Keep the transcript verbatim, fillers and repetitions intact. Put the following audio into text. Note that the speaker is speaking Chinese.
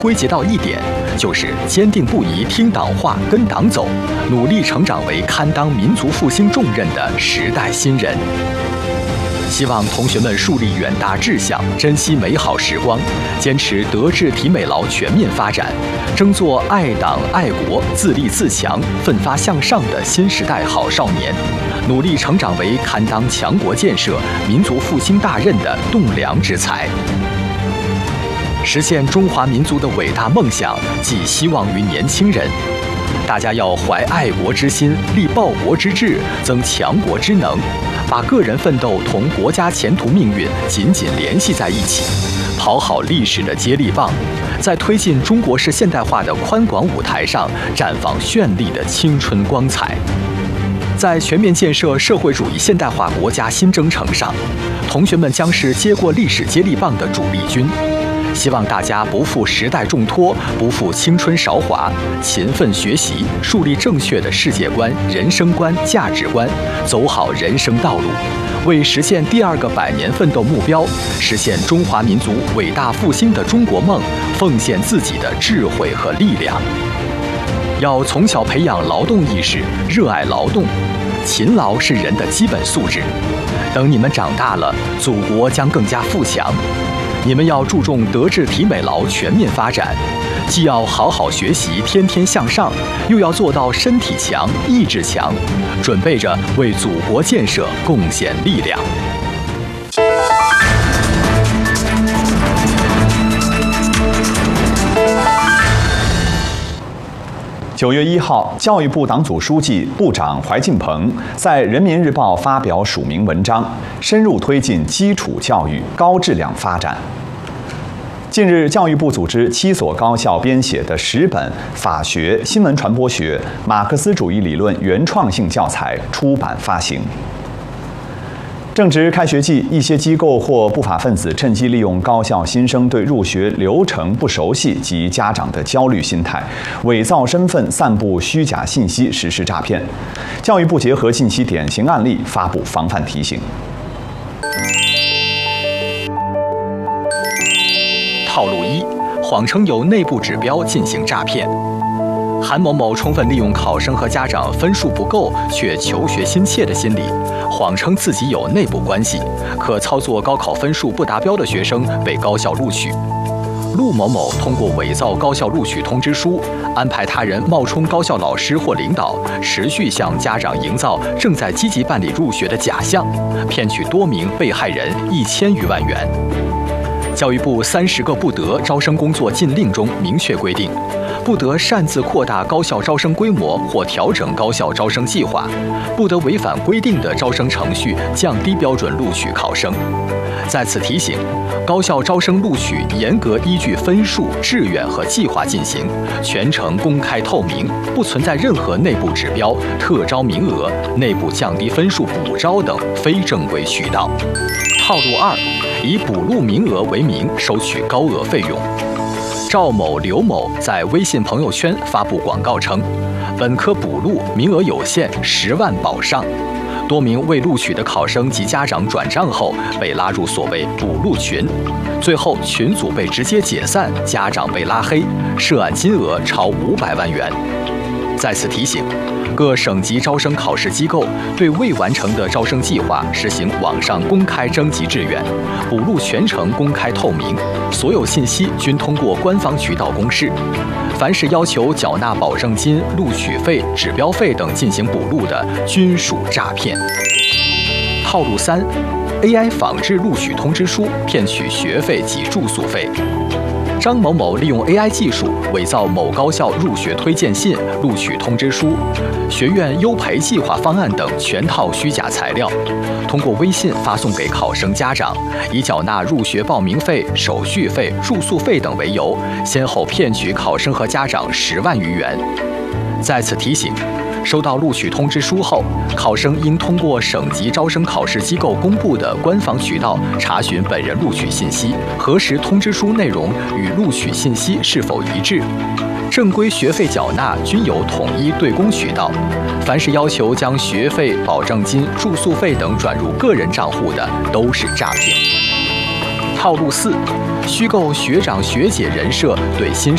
归结到一点，就是坚定不移听党话、跟党走，努力成长为堪当民族复兴重任的时代新人。希望同学们树立远大志向，珍惜美好时光，坚持德智体美劳全面发展，争做爱党爱国、自立自强、奋发向上的新时代好少年，努力成长为堪当强国建设、民族复兴大任的栋梁之才。实现中华民族的伟大梦想，寄希望于年轻人。大家要怀爱国之心，立报国之志，增强国之能，把个人奋斗同国家前途命运紧紧联系在一起，跑好历史的接力棒，在推进中国式现代化的宽广舞台上绽放绚丽的青春光彩。在全面建设社会主义现代化国家新征程上，同学们将是接过历史接力棒的主力军。希望大家不负时代重托，不负青春韶华，勤奋学习，树立正确的世界观、人生观、价值观，走好人生道路，为实现第二个百年奋斗目标，实现中华民族伟大复兴的中国梦，奉献自己的智慧和力量。要从小培养劳动意识，热爱劳动，勤劳是人的基本素质。等你们长大了，祖国将更加富强。你们要注重德智体美劳全面发展，既要好好学习，天天向上，又要做到身体强、意志强，准备着为祖国建设贡献力量。 九月一号，教育部党组书记、部长怀进鹏在《人民日报》发表署名文章，深入推进基础教育高质量发展。近日，教育部组织七所高校编写的十本法学、新闻传播学、马克思主义理论原创性教材出版发行。正值开学季，一些机构或不法分子趁机利用高校新生对入学流程不熟悉及家长的焦虑心态，伪造身份、散布虚假信息实施诈骗。教育部结合近期典型案例，发布防范提醒。 套路一：谎称有内部指标进行诈骗。韩某某充分利用考生和家长分数不够却求学心切的心理，谎称自己有内部关系，可操作高考分数不达标的学生被高校录取。陆某某通过伪造高校录取通知书，安排他人冒充高校老师或领导，持续向家长营造正在积极办理入学的假象，骗取多名被害人一千余万元。教育部三十个不得招生工作禁令中明确规定，不得擅自扩大高校招生规模或调整高校招生计划，不得违反规定的招生程序降低标准录取考生。在此提醒，高校招生录取严格依据分数、志愿和计划进行，全程公开透明，不存在任何内部指标、特招名额、内部降低分数补招等非正规渠道。套路二：以补录名额为名收取高额费用。赵某、刘某在微信朋友圈发布广告称，本科补录名额有限，十万保上。多名未录取的考生及家长转账后被拉入所谓补录群，最后群组被直接解散，家长被拉黑，涉案金额超五百万元。在此提醒，各省级招生考试机构对未完成的招生计划实行网上公开征集志愿，补录全程公开透明，所有信息均通过官方渠道公示。凡是要求缴纳保证金、录取费、指标费等进行补录的，均属诈骗。套路三 ：A I 仿制录取通知书，骗取学费及住宿费。张某某利用 A I 技术伪造某高校入学推荐信、录取通知书、学院优培计划方案等全套虚假材料，通过微信发送给考生家长，以缴纳入学报名费、手续费、住宿费等为由，先后骗取考生和家长十万余元。在此提醒，收到录取通知书后，考生应通过省级招生考试机构公布的官方渠道查询本人录取信息，核实通知书内容与录取信息是否一致。正规学费缴纳均有统一对公渠道，凡是要求将学费、保证金、住宿费等转入个人账户的，都是诈骗。套路四：虚构学长学姐人设，对新